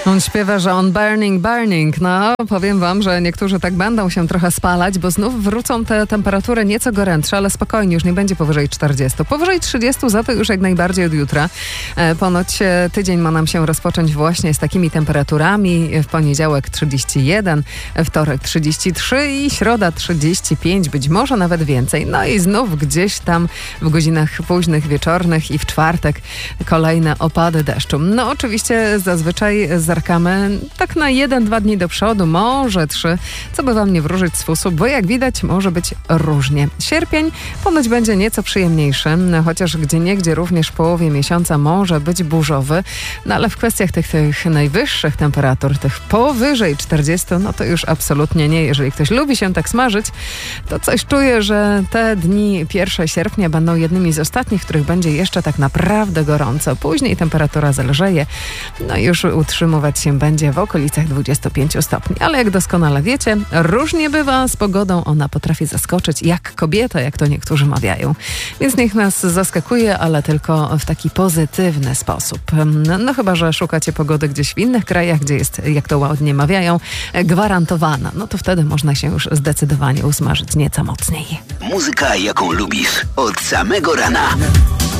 On śpiewa, że on burning, burning. No, powiem wam, że niektórzy tak będą się trochę spalać, bo znów wrócą te temperatury nieco gorętsze, ale spokojnie, już nie będzie powyżej 40. Powyżej 30 za to już jak najbardziej od jutra. Ponoć tydzień ma nam się rozpocząć właśnie z takimi temperaturami. W poniedziałek 31, wtorek 33 i środa 35, być może nawet więcej. No i znów gdzieś tam w godzinach późnych, wieczornych i w czwartek kolejne opady deszczu. No oczywiście zazwyczaj zerkamy tak na 1-2 dni do przodu, może 3, co by wam nie wróżyć z fusów, bo jak widać może być różnie. Sierpień ponoć będzie nieco przyjemniejszy, chociaż gdzieniegdzie również w połowie miesiąca może być burzowy, no ale w kwestiach tych najwyższych temperatur, tych powyżej 40, no to już absolutnie nie. Jeżeli ktoś lubi się tak smażyć, to coś czuję, że te dni 1 sierpnia będą jednymi z ostatnich, w których będzie jeszcze tak naprawdę gorąco. Później temperatura zelżeje, no i już utrzymywać się będzie w okolicach 25 stopni. Ale jak doskonale wiecie, różnie bywa z pogodą. Ona potrafi zaskoczyć jak kobieta, jak to niektórzy mawiają. Więc niech nas zaskakuje, ale tylko w taki pozytywny sposób. No chyba, że szukacie pogody gdzieś w innych krajach, gdzie jest, jak to ładnie mawiają, gwarantowana. No to wtedy można się już zdecydowanie usmażyć nieco mocniej. Muzyka, jaką lubisz, od samego rana.